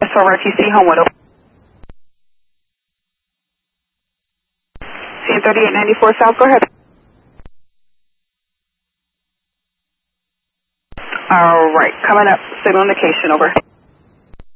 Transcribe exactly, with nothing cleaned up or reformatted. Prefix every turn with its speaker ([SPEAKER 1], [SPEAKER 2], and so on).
[SPEAKER 1] That's for R T C, Homewood. C N thirty-eight ninety-four South, go ahead. All right, coming up, signal indication, over.